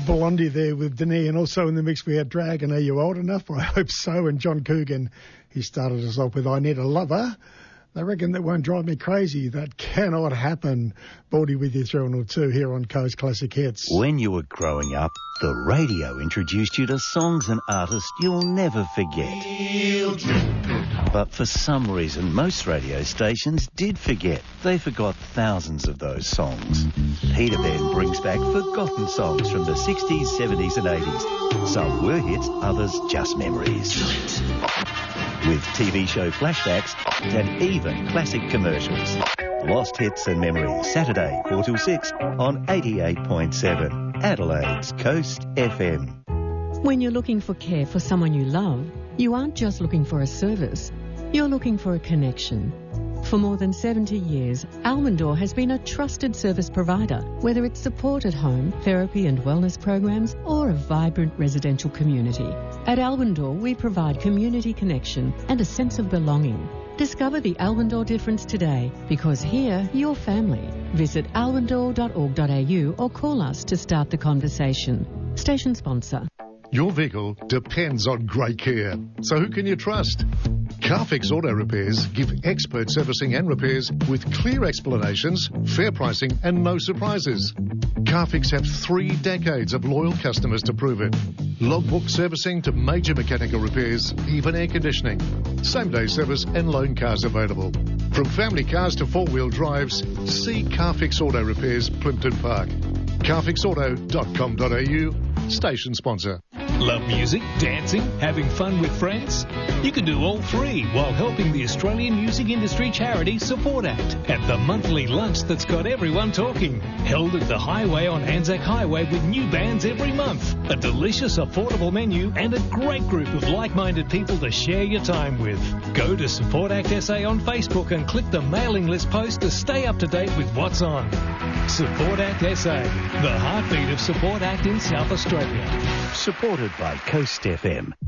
Blondie there with Denis, and also in the mix we had Dragon. Are you old enough? Well, I hope so. And John Coogan, he started us off with I Need a Lover. They reckon that won't drive me crazy. That cannot happen. Baldy with you 302 here on Coast Classic Hits. When you were growing up, the radio introduced you to songs and artists you'll never forget. But for some reason, most radio stations did forget. They forgot thousands of those songs. Peter Ben brings back forgotten songs from the 60s, 70s and 80s. Some were hits, others just memories. With TV show flashbacks and even classic commercials. Lost Hits and Memories, Saturday 4 till 6 on 88.7 Adelaide's Coast FM. When you're looking for care for someone you love, you aren't just looking for a service, you're looking for a connection. For more than 70 years, Almondor has been a trusted service provider, whether it's support at home, therapy and wellness programs, or a vibrant residential community. At Almondor, we provide community connection and a sense of belonging. Discover the Almondor difference today, because here, you're family. Visit almondor.org.au or call us to start the conversation. Station sponsor. Your vehicle depends on great care. So who can you trust? Carfix Auto Repairs give expert servicing and repairs with clear explanations, fair pricing and no surprises. Carfix have 3 decades of loyal customers to prove it. Logbook servicing to major mechanical repairs, even air conditioning. Same-day service and loan cars available. From family cars to 4-wheel drives, see Carfix Auto Repairs, Plimpton Park. carfixauto.com.au, station sponsor. Love music, dancing, having fun with friends? You can do all 3 while helping the Australian music industry charity Support Act at the monthly lunch that's got everyone talking. Held at the Highway on Anzac Highway with new bands every month. A delicious, affordable menu and a great group of like-minded people to share your time with. Go to Support Act SA on Facebook and click the mailing list post to stay up to date with what's on. Support Act SA, the heartbeat of Support Act in South Australia. Supported by Coast FM.